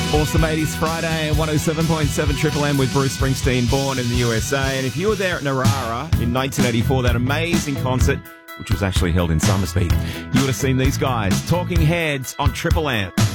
Awesome 80s Friday, 107.7 Triple M with Bruce Springsteen, born in the USA. And if you were there at Narara in 1984, that amazing concert, which was actually held in Somersby, you would have seen these guys, Talking Heads on Triple M.